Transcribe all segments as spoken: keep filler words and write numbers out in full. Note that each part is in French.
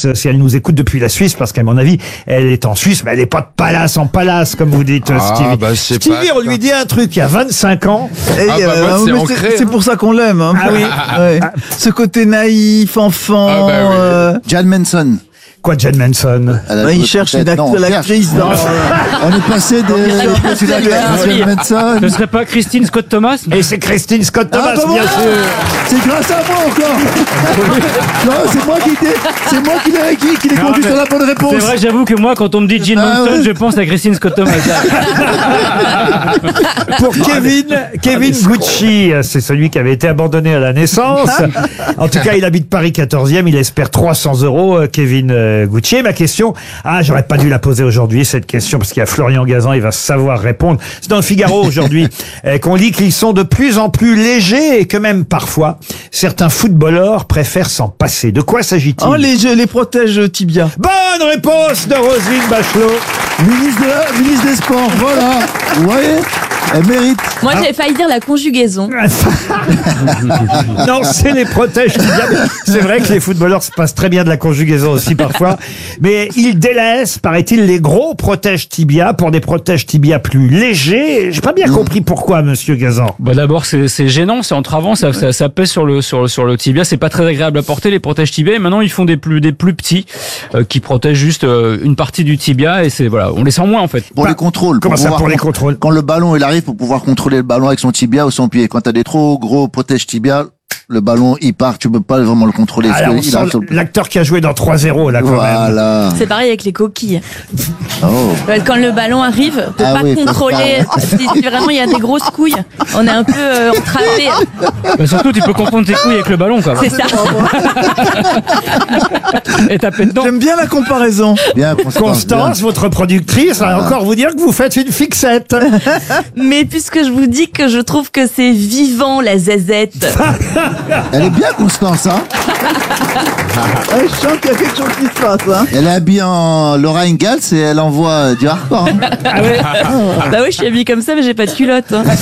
Palace, si elle nous écoute depuis la Suisse, parce qu'à mon avis, elle est en Suisse, mais elle n'est pas de palace en palace, comme vous dites, Ah, Stevie. bah, c'est Stevie, pas on lui dit un truc il y a vingt-cinq ans. Et, Ah, bah, euh, moi, c'est mais ancré, c'est hein. pour ça qu'on l'aime. Hein. Ah oui. Ouais. Ce côté naïf, enfant. Ah, bah oui. euh, Jan Manson. Quoi, Jen Manson? Elle a ouais, il peut-être- cherche une non, acte- on l'actrice dans. On est passé de de Jan Manson. Ce serait pas Christine Scott Thomas? Et c'est Christine Scott Thomas, Ah, bah bien voilà. sûr. C'est grâce à moi encore. Non, c'est moi qui étais- c'est moi qui l'ai qui, qui l'ai conduit sur la bonne C'est réponse. vrai, j'avoue que moi, quand on me dit Gene Ah, Manson, ouais. je pense à Christine Scott Thomas. Pour Kevin, Kevin Gucci, c'est celui qui avait été abandonné à la naissance. En tout cas, il habite Paris quatorzième, il espère trois cents euros, euh, Kevin euh, Gucci. Et ma question, ah, j'aurais pas dû la poser aujourd'hui, cette question, parce qu'il y a Florian Gazan, il va savoir répondre. C'est dans le Figaro aujourd'hui euh, qu'on lit qu'ils sont de plus en plus légers et que même parfois, certains footballeurs préfèrent s'en passer. De quoi s'agit-il? Oh, les, jeux- les protèges tibia. Bonne réponse de Roselyne Bachelot. Ministre, de la- ministre des Sports, voilà. Vous voyez, elle mérite. Moi, j'avais failli dire la conjugaison. Non, c'est les protèges tibias. C'est vrai que les footballeurs se passent très bien de la conjugaison aussi parfois. Mais ils délaissent, paraît-il, les gros protèges tibias pour des protèges tibias plus légers. J'ai pas bien compris pourquoi, monsieur Gazan. Bah d'abord, c'est c'est gênant, c'est entravant, ça, ça, ça pèse sur le sur le sur le tibia. C'est pas très agréable à porter les protèges tibia. Et maintenant, ils font des plus des plus petits euh, qui protègent juste euh, une partie du tibia et c'est voilà, on les sent moins en fait. Pour Bah, les contrôles. comment ça, pouvoir pour les con- contrôles? Quand le ballon il arrive, pour pouvoir contrôler le ballon avec son tibia ou son pied. Quand t'as des trop gros protèges tibia, le ballon il part, tu peux pas vraiment le contrôler. parce Alors, on que il arrive sent sur le- l'acteur qui a joué dans trois zéro, là, quand même. Voilà. C'est pareil avec les coquilles. Oh. Quand le ballon arrive, on peut Ah pas oui, contrôler. Si si vraiment il y a des grosses couilles, on est un peu euh, entravé. Bah, surtout, tu peux confondre tes couilles avec le ballon, quoi. C'est ça. Et taper dedans. J'aime bien la comparaison. Bien, Constance. Constance, votre productrice, va encore vous dire que vous faites une fixette. Mais puisque je vous dis que je trouve que c'est vivant la zézette. bien. Elle est bien, Constance, hein. Ouais, je sens qu'il y a quelque chose qui se passe. Hein. Elle est habillée en Laura Ingalls et elle envoie euh, du hardcore. Hein. Bah oui, je suis habillée comme ça, mais j'ai pas de culotte. hein.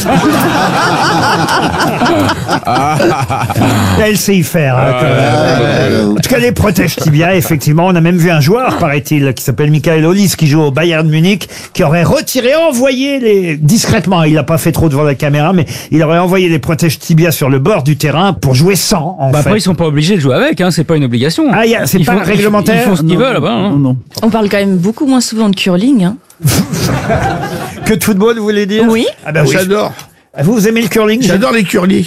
Elle sait y faire. hein, quand même. Euh, En tout cas, les protèges tibia, effectivement. On a même vu un joueur, paraît-il, qui s'appelle Michael Ollis, qui joue au Bayern Munich, qui aurait retiré, envoyé les, discrètement, il n'a pas fait trop devant la caméra, mais il aurait envoyé les protèges tibia sur le bord du terrain pour jouer sans, en Bah fait. après, ils sont pas obligés de jouer avec, hein. C'est pas une obligation. Ah, y a- c'est Ils pas font- réglementaire? Ils font ce qu'ils Non, veulent là-bas. hein. Non, non. On parle quand même beaucoup moins souvent de curling. Hein. Que de football, vous voulez dire? Oui. Ah ben oui. J'adore. Vous, vous aimez le curling? J'adore les curlis.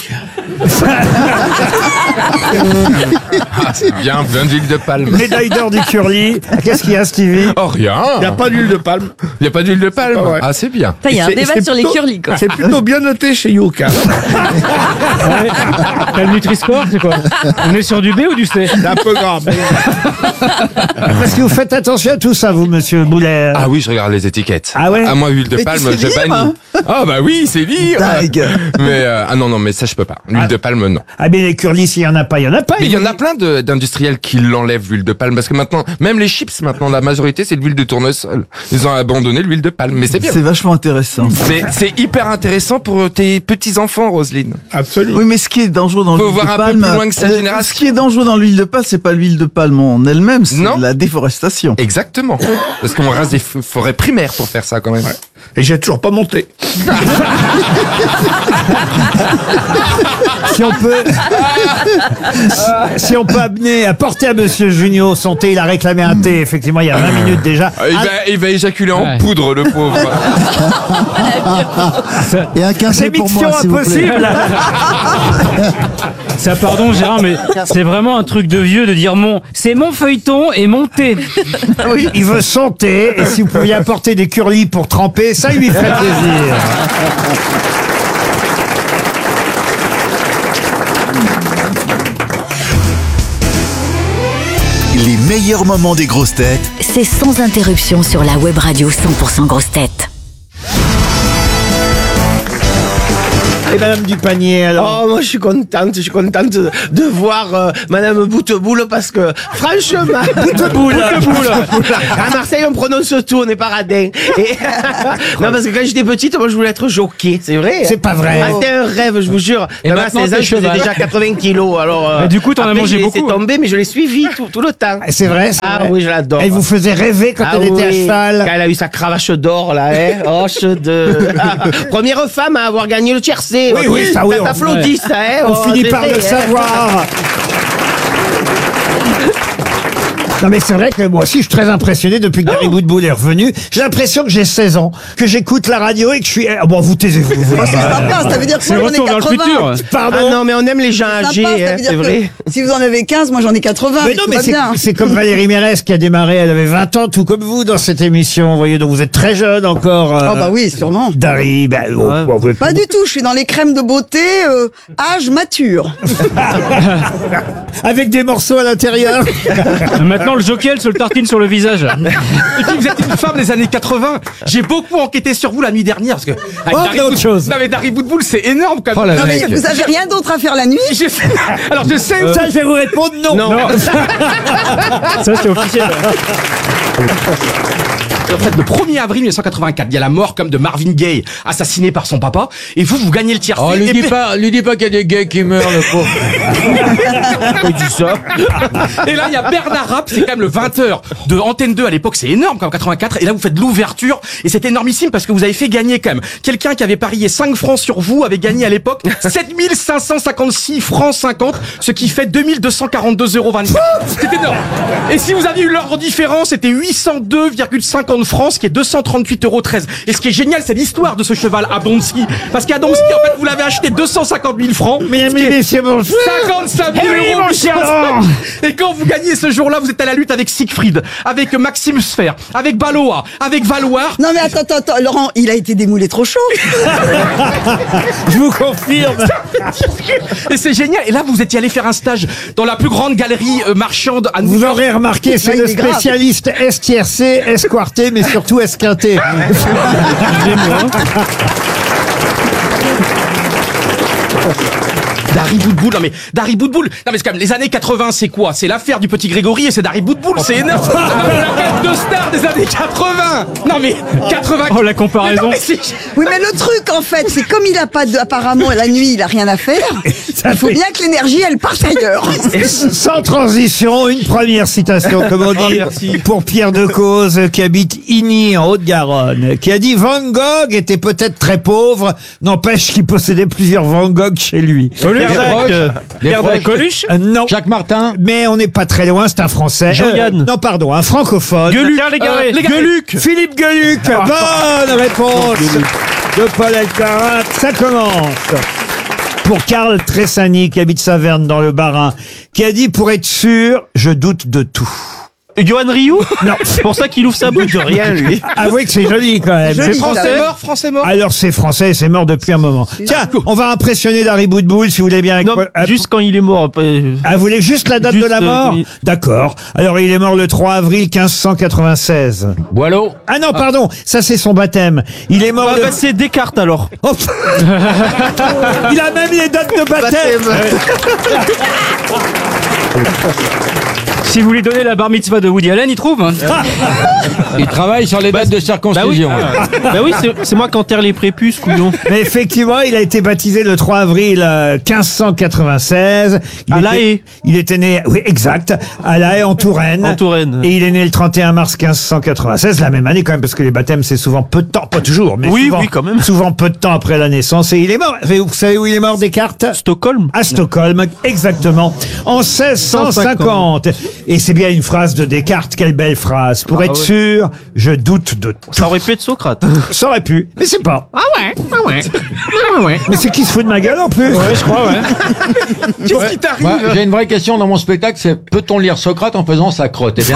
Ah, c'est bien, plein d'huile de palme. Médaille d'or du curling. Qu'est-ce qu'il y a, Stevie? Oh, rien. Il n'y a pas d'huile de palme. Il y a pas d'huile de palme. Ah ouais. Ah, c'est bien. Il y a un C'est- débat c'est sur les plutôt- curly, quoi. C'est plutôt bien noté chez Yuka. Ouais. T'as le Nutri-Score, c'est quoi? On est sur du B ou du C? C'est un peu grave. Parce que vous faites attention à tout ça, vous, monsieur Boulet. Ah oui, je regarde les étiquettes. Ah ouais? Ah, moi, huile de Mais tu palme, sais je lire, bannis. hein Ah bah oui, c'est lire. Dingue. Mais euh, ah non, non, mais ça, je peux pas. L'huile de palme, non. Ah, mais les curlis, s'il y en a pas, il y en a pas. Mais il y en a plein de- d'industriels qui l'enlèvent, l'huile de palme, parce que maintenant, même les chips, maintenant, la majorité, c'est de l'huile de tournesol. Ils ont abandonné l'huile de palme, mais c'est bien. C'est vachement intéressant. Mais c'est hyper intéressant pour tes petits-enfants, Roselyne. Absolument. Oui, mais ce qui est dangereux dans Faut l'huile voir de un peu palme, plus loin que sa euh, génération. ce qui est dangereux dans l'huile de palme, c'est pas l'huile de palme en elle-même, c'est Non. la déforestation. Exactement. Parce qu'on rase des f- forêts primaires pour faire ça, quand même. Et j'ai toujours pas monté. Si on peut, si on peut amener, apporter à monsieur Junio son thé, il a réclamé un thé, effectivement, il y a vingt minutes déjà. Ah, il, va, il va éjaculer en Ouais. poudre, le pauvre. Et un C'est café pour mission moi, s'il vous plaît. impossible. Ça, pardon, Gérard, mais c'est vraiment un truc de vieux de dire mon, c'est mon feuilleton et mon thé. Oui, il veut son thé, et si vous pouviez apporter des curlis pour tremper, ça lui ferait plaisir. Les meilleurs moments des grosses têtes C'est sans interruption sur la web radio cent pour cent grosses têtes. Et Madame Dupanier, alors? Oh, moi, je suis contente, je suis contente de, de voir euh, Madame Bouteboul parce que, franchement... Bouteboul. À Marseille, on prononce tout, on n'est pas radin. Et... non, parce que quand j'étais petite, moi, je voulais être jockey, c'est vrai. C'est pas vrai. Ah, c'était un rêve, je vous jure. Et Même à maintenant, seize ans, t'es je faisais cheval. déjà quatre-vingts kilos, alors... euh, Mais du coup, t'en as après, mangé j'ai laissé beaucoup, hein. tomber, mais je l'ai suivi tout, tout le temps. C'est vrai, c'est Ah vrai. oui, je l'adore. Elle vous faisait rêver quand Ah elle était à oui, cheval. quand elle a eu sa cravache d'or, là, hein. Oh, de... Première femme à avoir gagné le tiercé. Oui, oui, ça, oui, Ça on- t'applaudit, ça, hein. On Oh, finit c'est par vrai, le hein. savoir. Non mais c'est vrai que moi aussi je suis très impressionné depuis que Gary Bouteboul est revenu. J'ai l'impression que j'ai seize ans, que j'écoute la radio et que je suis... Ah bon, vous taisez-vous. vous. C'est sympa, ça veut dire que C'est moi le j'en ai retour vers le quatre-vingts. futur. Pardon. Ah non, mais on aime les gens Sympa, âgés, ça hein, veut dire c'est que vrai. si vous en avez quinze, moi j'en ai quatre-vingts. Mais non, tout mais va c'est, bien. c'est comme Valérie Mérès qui a démarré, elle avait vingt ans, tout comme vous dans cette émission. Vous voyez, donc vous êtes très jeune encore. euh, Oh bah oui, sûrement. Dari, ben, oh, bon, vous êtes- Pas du tout, je suis dans les crèmes de beauté, euh, âge mature. avec des morceaux à l'intérieur. Maintenant, le jockey, elle se le tartine sur le visage. Et puis vous êtes une femme des années quatre-vingts. J'ai beaucoup enquêté sur vous la nuit dernière parce que avec Oh, Dari autre Bout- chose. Non mais Dari Bouteboul c'est énorme quand même. Oh, la Non mais mec. vous avez rien d'autre à faire la nuit? Je sais- Alors je sais. Ça, je vais vous répondre non. Non. Ça, c'est officiel. En fait, le premier avril mille neuf cent quatre-vingt-quatre, il y a la mort comme de Marvin Gaye, assassiné par son papa. Et vous, vous gagnez le tiercé. Oh, lui et dis puis- pas, lui dis pas qu'il y a des gays qui meurent, le pauvre. Il dit ça. Et là, il y a Bernard Rapp, c'est quand même le vingt heures de Antenne deux à l'époque, c'est énorme comme quatre-vingt-quatre. Et là, vous faites l'ouverture et c'est énormissime parce que vous avez fait gagner quand même. Quelqu'un qui avait parié cinq francs sur vous avait gagné à l'époque sept mille cinq cent cinquante-six francs cinquante, ce qui fait deux mille deux cent quarante-deux euros vingt-quatre. C'est énorme. Et si vous aviez eu l'ordre différent, c'était huit cent deux virgule cinquante francs, ce qui est deux cent trente-huit euros treize. Et ce qui est génial, c'est l'histoire de ce cheval à Domski. Parce qu'à Domski, en fait, vous l'avez acheté deux cent cinquante mille francs. Mesdames et messieurs, bonjour. cinquante-cinq mille Eh oui, euros. mon cher Laurent. Et quand vous gagnez ce jour-là, vous êtes à la lutte avec Siegfried, avec Maxime Sfer, avec Balois, avec Valoir. Non mais attends, attends, attends, Laurent, il a été démoulé trop chaud. Je vous confirme. Et c'est génial. Et là, vous étiez allé faire un stage dans la plus grande galerie euh, marchande à New Vous York. aurez remarqué, c'est Ouais, le il est grave. spécialiste S-tiercé, S-quarté, mais surtout S-quinté. Dari Boutboul, non mais Dari Boutboul, non mais c'est quand même les années quatre-vingts, c'est quoi? C'est l'affaire du petit Grégory et c'est Dari Boutboul, c'est énorme. Ah, mais la carte de star des années quatre-vingts. Non mais quatre-vingts. Oh, la comparaison. Mais non, mais c'est- Oui mais le truc en fait, c'est comme il a pas de, apparemment la nuit, il a rien à faire. Il faut bien que l'énergie elle parte ailleurs. Sans transition, une première citation, comme on dit, pour Pierre Decauze, qui habite Igny, en Haute-Garonne, qui a dit « Van Gogh était peut-être très pauvre, n'empêche qu'il possédait plusieurs Van Gogh chez lui. » Les proches, les proches. Coluche. Euh, Non. Jacques Martin. Mais on n'est pas très loin, c'est un Français. Jean-Yann. Euh, non, pardon, un francophone. Gueluc. Pierre Légaré. Euh, Gueluc. Philippe Gueluc. Bonne réponse de Paul Elkarat. Ça commence. Pour Karl Tressani, qui habite Saverne dans le Bas-Rhin, qui a dit « Pour être sûr, je doute de tout ». Johan Rioux. Non. C'est pour ça qu'il ouvre sa bouche. De rien, lui. Avouez que c'est joli quand même. Joli, C'est ça. Français mort, Français mort. Alors c'est français, c'est mort depuis un moment. Tiens, on va impressionner Dari Boutboul si vous voulez bien. avec Non, Paul- ah, juste quand il est mort. après- Ah, vous voulez juste la date Juste, de la euh, mort oui. D'accord. Alors il est mort le trois avril quinze cent quatre-vingt-seize. Boileau. Ah non, pardon, ça c'est son baptême. Il est mort Ah le... bah, c'est Descartes alors. Oh, pff. Il a même les dates de baptême. Si vous lui donnez la bar mitzvah de Woody Allen, il trouve. Hein. Il travaille sur les dates de circoncision. Bah oui, c'est- c'est moi qui enterre les prépuces, couillon. Mais effectivement, il a été baptisé le trois avril euh, quinze cent quatre-vingt-seize. Il À était- La Haye. Il était né, oui, exact, à La Haye en Touraine. En Touraine. Et il est né le trente et un mars quinze cent quatre-vingt-seize, la même année quand même, parce que les baptêmes c'est souvent peu de temps, pas toujours, mais Oui, souvent, oui, quand même. souvent peu de temps après la naissance. Et il est mort. Vous savez où il est mort, Descartes? Stockholm. À Stockholm, exactement, en seize cent cinquante. Et c'est bien une phrase de Descartes, quelle belle phrase. Pour Ah être ouais. sûr, je doute de tout. Ça aurait pu être Socrate. Ça aurait pu, mais c'est pas. Ah ouais, ah ouais, ah ouais. Mais c'est qui se fout de ma gueule en plus? Ouais, je crois, ouais. Qu'est-ce qui t'arrive? Moi, j'ai une vraie question dans mon spectacle, c'est peut-on lire Socrate en faisant sa crotte? Eh bien,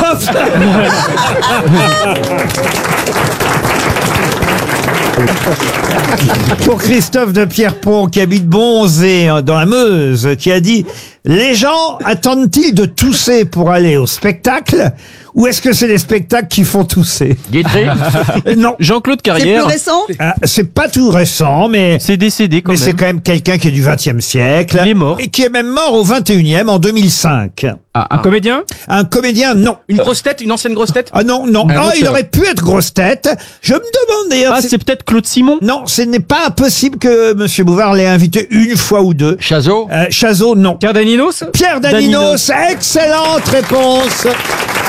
Pour Christophe de Pierrepont, qui habite Bonzé, hein, dans la Meuse, qui a dit « Les gens attendent-ils de tousser pour aller au spectacle Ou est-ce que c'est les spectacles qui font tousser? Guitry. Euh, Non. Jean-Claude C'est Carrière. plus récent? Ah, c'est pas tout récent, mais C'est décédé quand mais c'est même. quand même quelqu'un qui est du vingtième siècle. Il est mort. Et qui est même mort au vingt et unième, en deux mille cinq. Ah, un comédien? Un comédien, non. Une grosse tête, une ancienne grosse tête. Ah non, non. Un Ah, il auteur. aurait pu être grosse tête. Je me demande d'ailleurs. Ah, c'est- c'est peut-être Claude Simon. Non, ce n'est pas impossible que Monsieur Bouvard l'ait invité une fois ou deux. Chazot. Euh, Chazot, non. Pierre Daninos? Pierre Daninos, excellente réponse